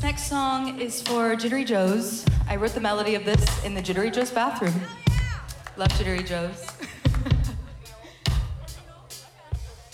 next song is for Jittery Joe's. I wrote the melody of this in the Jittery Joe's bathroom. Love Jittery Joe's.